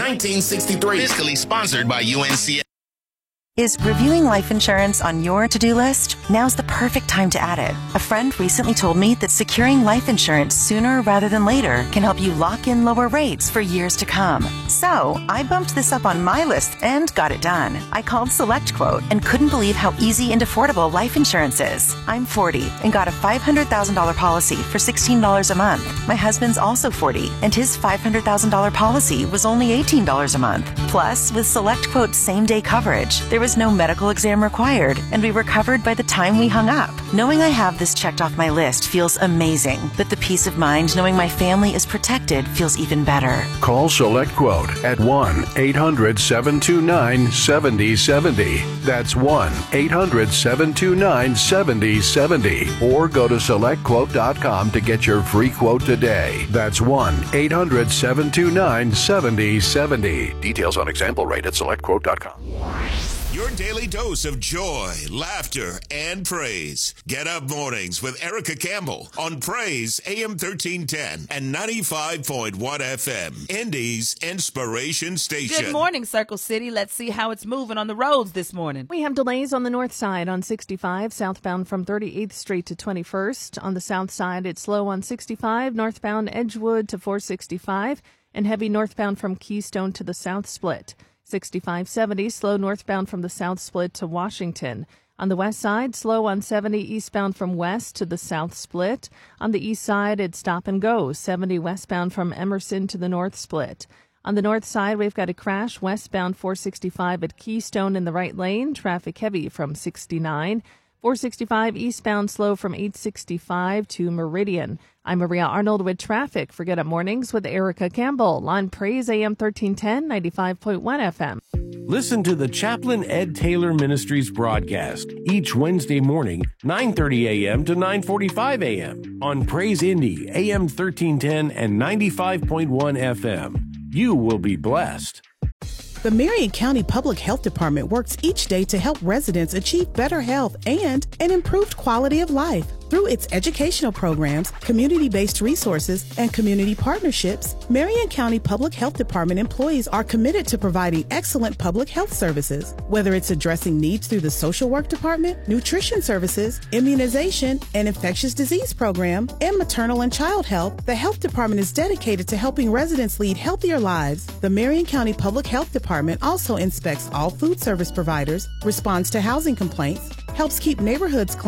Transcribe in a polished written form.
1963. Fiscally sponsored by UNC. Is reviewing life insurance on your to-do list? Now's the perfect time to add it. A friend recently told me that securing life insurance sooner rather than later can help you lock in lower rates for years to come. So I bumped this up on my list and got it done. I called SelectQuote and couldn't believe how easy and affordable life insurance is. I'm 40 and got a $500,000 policy for $16 a month. My husband's also 40 and his $500,000 policy was only $18 a month. Plus, with SelectQuote's same-day coverage, there was no medical exam required, and we were covered by the time we hung up. Knowing I have this checked off my list feels amazing, but the peace of mind knowing my family is protected feels even better. Call SelectQuote at 1-800-729-7070. That's 1-800-729-7070. Or go to SelectQuote.com to get your free quote today. That's 1-800-729-7070. Details on example rate at SelectQuote.com. Your daily dose of joy, laughter, and praise. Get Up Mornings with Erica Campbell on Praise AM 1310 and 95.1 FM. Indy's Inspiration Station. Good morning, Circle City. Let's see how it's moving on the roads this morning. We have delays on the north side on 65, southbound from 38th Street to 21st. On the south side, it's slow on 65, northbound Edgewood to 465, and heavy northbound from Keystone to the South Split. 6570, slow northbound from the South Split to Washington. On the west side, slow on 70 eastbound from west to the South Split. On the east side, it's stop and go, 70 westbound from Emerson to the North Split. On the north side, we've got a crash westbound 465 at Keystone in the right lane, traffic heavy from 69. 465 eastbound slow from 865 to Meridian. I'm Maria Arnold with traffic for Get Up Mornings with Erica Campbell on Praise AM 1310, 95.1 FM. Listen to the Chaplain Ed Taylor Ministries broadcast each Wednesday morning, 9:30 a.m. to 9:45 a.m. on Praise Indy, AM 1310 and 95.1 FM. You will be blessed. The Marion County Public Health Department works each day to help residents achieve better health and an improved quality of life. Through its educational programs, community-based resources, and community partnerships, Marion County Public Health Department employees are committed to providing excellent public health services. Whether it's addressing needs through the social work department, nutrition services, immunization, and infectious disease program, and maternal and child health, the health department is dedicated to helping residents lead healthier lives. The Marion County Public Health Department also inspects all food service providers, responds to housing complaints, helps keep neighborhoods clean,